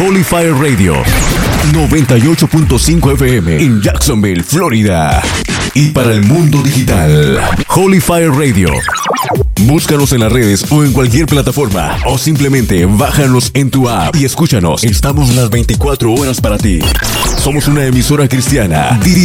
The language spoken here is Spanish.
Holy Fire Radio 98.5 FM en Jacksonville, Florida. Y para el mundo digital, Holy Fire Radio. Búscanos en las redes o en cualquier plataforma, o simplemente bájanos en tu app y escúchanos. Estamos las 24 horas para ti. Somos una emisora cristiana